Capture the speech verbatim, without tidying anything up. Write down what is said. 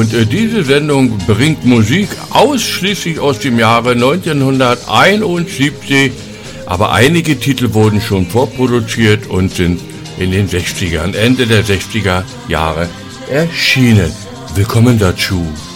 Und äh, diese Sendung bringt Musik ausschließlich aus dem Jahre neunzehnhunderteinundsiebzig, aber einige Titel wurden schon vorproduziert und sind in den sechzigern, Ende der sechziger Jahre erschienen. Willkommen dazu.